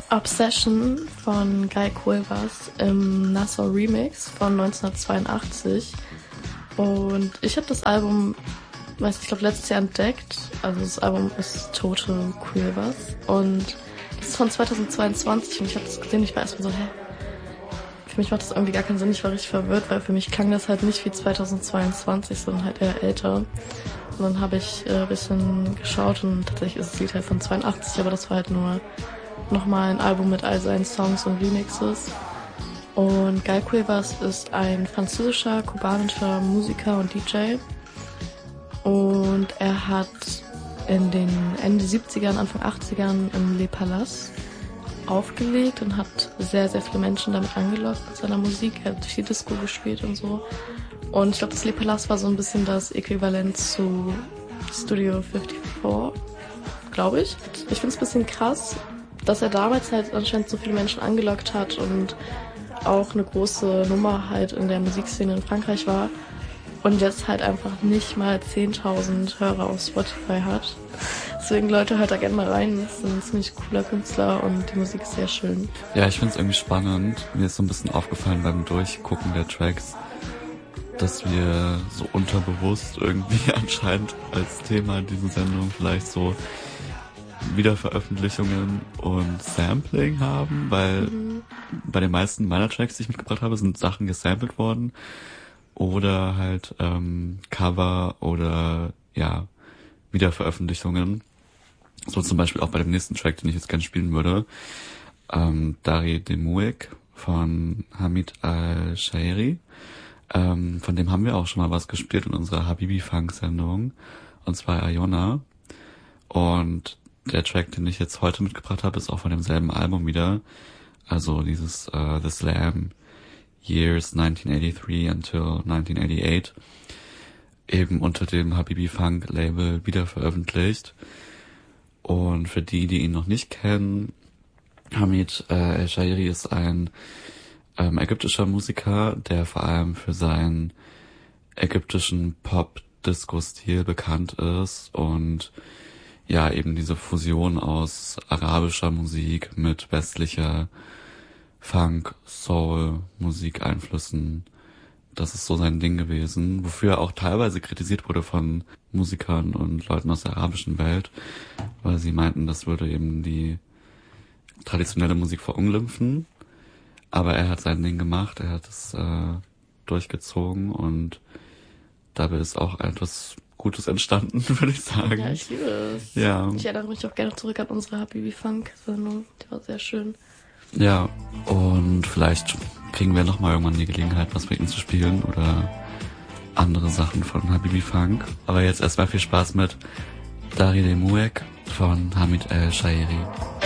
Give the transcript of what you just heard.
Obsession von Guy Cuevas im Nassau Remix von 1982. Und ich habe das Album, ich glaube, letztes Jahr entdeckt. Also das Album ist Tote Cuevas. Und das ist von 2022 und ich habe das gesehen. Ich war erstmal so, für mich macht das irgendwie gar keinen Sinn. Ich war richtig verwirrt, weil für mich klang das halt nicht wie 2022, sondern halt eher älter. Und dann habe ich ein bisschen geschaut und tatsächlich ist das Lied halt von 82, aber das war halt nur nochmal ein Album mit all seinen Songs und Remixes. Und Guy Cuevas ist ein französischer, kubanischer Musiker und DJ. Und er hat in den Ende 70ern, Anfang 80ern im Le Palace aufgelegt und hat sehr, sehr viele Menschen damit angelockt mit seiner Musik. Er hat durch die Disco gespielt und so. Und ich glaube, das Le Palace war so ein bisschen das Äquivalent zu Studio 54, glaube ich. Ich finde es ein bisschen krass, dass er damals halt anscheinend so viele Menschen angelockt hat und auch eine große Nummer halt in der Musikszene in Frankreich war und jetzt halt einfach nicht mal 10.000 Hörer auf Spotify hat. Deswegen, Leute, hört da gerne mal rein. Das ist ein ziemlich cooler Künstler und die Musik ist sehr schön. Ja, ich finde es irgendwie spannend. Mir ist so ein bisschen aufgefallen beim Durchgucken der Tracks, dass wir so unterbewusst irgendwie anscheinend als Thema diese Sendung vielleicht so Wiederveröffentlichungen und Sampling haben, weil bei den meisten meiner Tracks, die ich mitgebracht habe, sind Sachen gesampelt worden oder halt Cover oder ja, Wiederveröffentlichungen. So zum Beispiel auch bei dem nächsten Track, den ich jetzt gerne spielen würde, Dari Demouek von Hamid Al-Shaeri. Von dem haben wir auch schon mal was gespielt in unserer Habibi-Funk-Sendung, und zwar Ayona. Und der Track, den ich jetzt heute mitgebracht habe, ist auch von demselben Album wieder. Also dieses The Slam Years 1983 until 1988. Eben unter dem Habibi Funk Label wieder veröffentlicht. Und für die ihn noch nicht kennen, Hamid El-Shaeri ist ein ägyptischer Musiker, der vor allem für seinen ägyptischen Pop-Disco-Stil bekannt ist und ja, eben diese Fusion aus arabischer Musik mit westlicher Funk, Soul, Musikeinflüssen. Das ist so sein Ding gewesen, wofür er auch teilweise kritisiert wurde von Musikern und Leuten aus der arabischen Welt, weil sie meinten, das würde eben die traditionelle Musik verunglimpfen. Aber er hat sein Ding gemacht, er hat es durchgezogen und dabei ist auch etwas Gutes entstanden, würde ich sagen. Ja, ich liebe es. Ja. Ich erinnere mich auch gerne zurück an unsere Habibi Funk-Sendung. Die war sehr schön. Ja, und vielleicht kriegen wir nochmal irgendwann die Gelegenheit, was mit ihm zu spielen oder andere Sachen von Habibi Funk. Aber jetzt erstmal viel Spaß mit Dari Demouek von Hamid El-Shaeri.